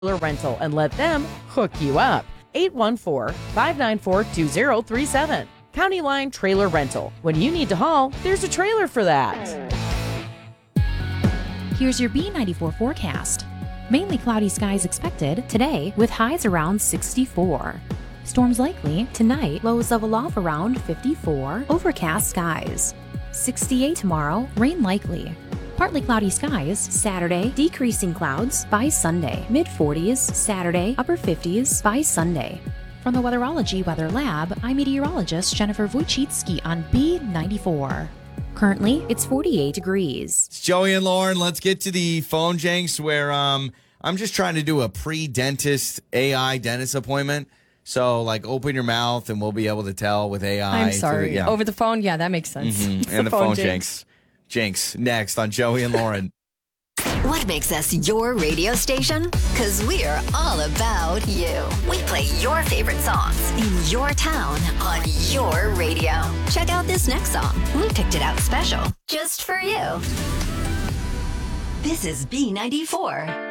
Rental and let them hook you up. 814-594-2037. County Line Trailer Rental. When you need to haul, there's a trailer for that. Here's your B94 forecast. Mainly cloudy skies expected today with highs around 64. Storms likely tonight, lows level off around 54. Overcast skies. 68 tomorrow, rain likely. Partly cloudy skies Saturday, decreasing clouds by Sunday. Mid-40s Saturday, upper 50s by Sunday. From the Weatherology Weather Lab, I'm meteorologist Jennifer Wojcicki on B94. Currently, it's 48 degrees. It's Joey and Lauren. Let's get to the phone janks where I'm just trying to do a pre-dentist AI dentist appointment. So, like, open your mouth and we'll be able to tell with AI. I'm sorry. Over the phone? Yeah, that makes sense. Mm-hmm. And the phone janks. Jinx, next on Joey and Lauren. What makes us your radio station? Because we're all about you. We play your favorite songs in your town on your radio. Check out this next song. We picked it out special just for you. This is B94.